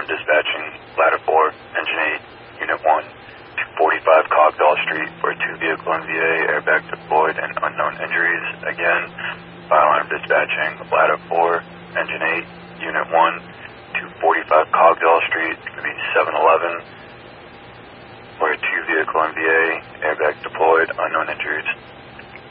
dispatching, ladder 4, engine 8, unit 1, 245 Cogdall Street for a 2-vehicle NVA, airbag deployed, and unknown injuries. Again, fire alarm dispatching, ladder 4, engine 8, unit 1, 245 Cogdall Street, going to be 711 for a 2-vehicle NVA, airbag deployed, unknown injuries.